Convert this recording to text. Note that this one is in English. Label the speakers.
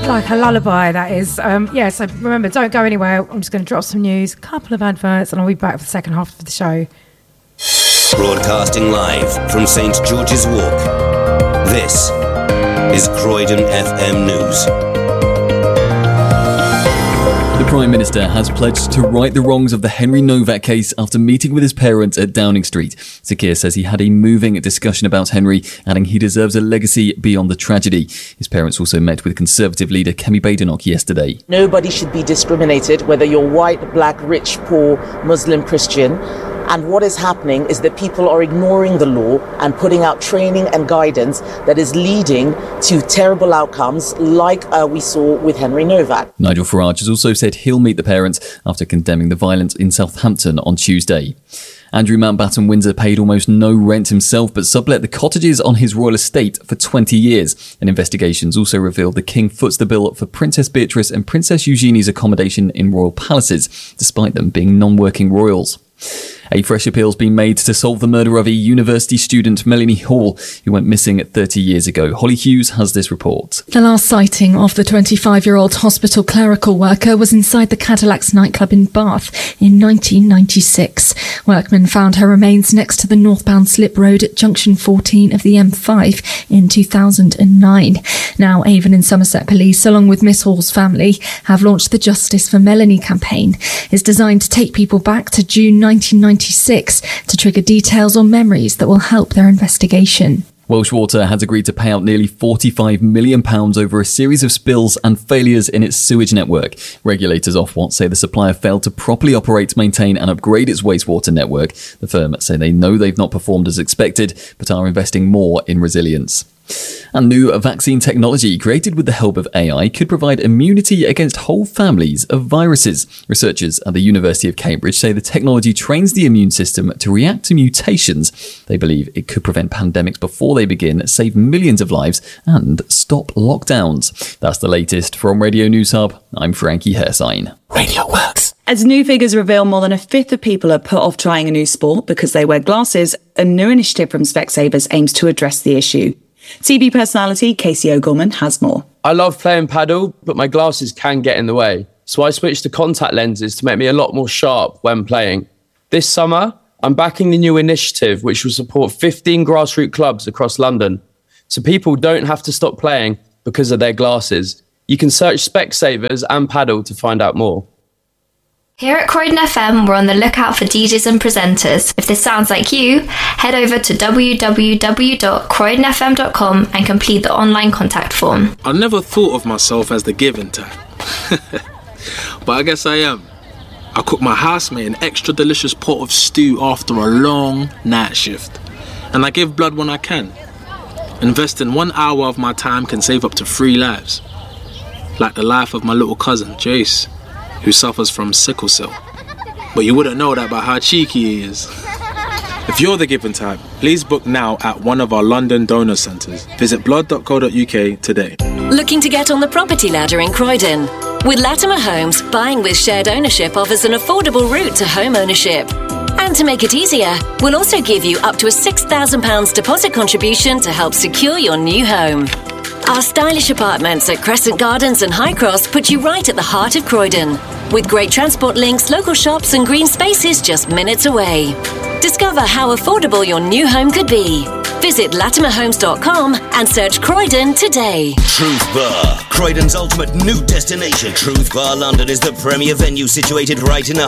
Speaker 1: Like a lullaby, that is. So remember, don't go anywhere. I'm just going to drop some news, a couple of adverts, and I'll be back for the second half of the show.
Speaker 2: Broadcasting live from St George's Walk. This is Croydon FM News.
Speaker 3: The Prime Minister has pledged to right the wrongs of the Henry Novak case after meeting with his parents at Downing Street. Sir Keir says he had a moving discussion about Henry, adding he deserves a legacy beyond the tragedy. His parents also met with Conservative leader Kemi Badenoch yesterday.
Speaker 4: Nobody should be discriminated, whether you're white, black, rich, poor, Muslim, Christian. And what is happening is that people are ignoring the law and putting out training and guidance that is leading to terrible outcomes like we saw with Henry Novak.
Speaker 3: Nigel Farage has also said he'll meet the parents after condemning the violence in Southampton on Tuesday. Andrew Mountbatten Windsor paid almost no rent himself but sublet the cottages on his royal estate for 20 years. And investigations also revealed the King foots the bill for Princess Beatrice and Princess Eugenie's accommodation in royal palaces, despite them being non-working royals. A fresh appeal's been made to solve the murder of a university student, Melanie Hall, who went missing 30 years ago. Holly Hughes has this report.
Speaker 5: The last sighting of the 25-year-old hospital clerical worker was inside the Cadillacs nightclub in Bath in 1996. Workmen found her remains next to the northbound slip road at junction 14 of the M5 in 2009. Now, Avon and Somerset Police, along with Miss Hall's family, have launched the Justice for Melanie campaign. It's designed to take people back to June 1996 to trigger details or memories that will help their investigation.
Speaker 3: Welsh Water has agreed to pay out nearly £45 million over a series of spills and failures in its sewage network. Regulators Ofwat say the supplier failed to properly operate, maintain and upgrade its wastewater network. The firm say they know they've not performed as expected, but are investing more in resilience. And new vaccine technology created with the help of AI could provide immunity against whole families of viruses. Researchers at the University of Cambridge say the technology trains the immune system to react to mutations. They believe it could prevent pandemics before they begin, save millions of lives and stop lockdowns. That's the latest from Radio News Hub. I'm Frankie Hersign.
Speaker 6: Radio Works. As new figures reveal, more than a fifth of people are put off trying a new sport because they wear glasses, a new initiative from Specsavers aims to address the issue. TV personality Casey O'Gorman has more.
Speaker 7: I love playing paddle, but my glasses can get in the way. So I switched to contact lenses to make me a lot more sharp when playing. This summer, I'm backing the new initiative, which will support 15 grassroots clubs across London. So people don't have to stop playing because of their glasses. You can search Specsavers and paddle to find out more.
Speaker 8: Here at Croydon FM, we're on the lookout for DJs and presenters. If this sounds like you, head over to www.croydonfm.com and complete the online contact form.
Speaker 9: I never thought of myself as the giving type, but I guess I am. I cook my housemate an extra delicious pot of stew after a long night shift, and I give blood when I can. Investing 1 hour of my time can save up to 3 lives, like the life of my little cousin, Jace, who suffers from sickle cell. But you wouldn't know that by how cheeky he is. If you're the giving type, please book now at one of our London donor centres. Visit blood.co.uk today.
Speaker 10: Looking to get on the property ladder in Croydon? With Latimer Homes, buying with shared ownership offers an affordable route to home ownership. And to make it easier, we'll also give you up to a £6,000 deposit contribution to help secure your new home. Our stylish apartments at Crescent Gardens and High Cross put you right at the heart of Croydon, with great transport links, local shops and green spaces just minutes away. Discover how affordable your new home could be. Visit latimerhomes.com and search Croydon today.
Speaker 2: Truth Bar, Croydon's ultimate new destination. Truth Bar London is the premier venue situated right in the